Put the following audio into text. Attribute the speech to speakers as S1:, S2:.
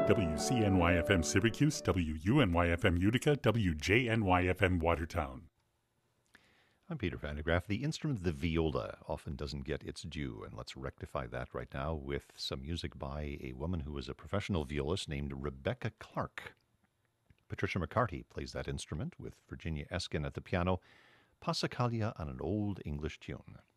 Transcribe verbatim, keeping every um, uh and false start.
S1: W C N Y F M Syracuse, W U N Y F M Utica, W J N Y F M Watertown.
S2: I'm Peter Van de Graaff. The instrument, the viola, often doesn't get its due, and let's rectify that right now with some music by a woman who was a professional violist named Rebecca Clark. Patricia McCarty plays that instrument with Virginia Eskin at the piano, Passacaglia on an old English tune.